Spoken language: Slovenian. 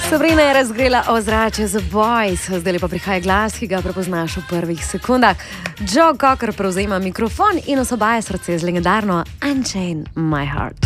Sabrina je razgrela ozračje za Boys, zdaj pa prihaja glas, ki ga prepoznaš v prvih sekundah. Joe Cocker prevzema mikrofon in osvobaja srce z legendarno Unchain My Heart.